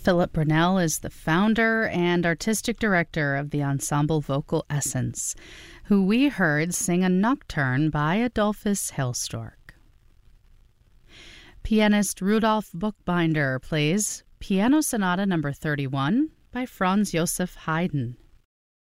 Philip Brunel is the founder and artistic director of the ensemble Vocal Essence, who we heard sing a nocturne by Adolphus Hailstork. Pianist Rudolf Buchbinder plays Piano Sonata No. 31 by Franz Josef Haydn.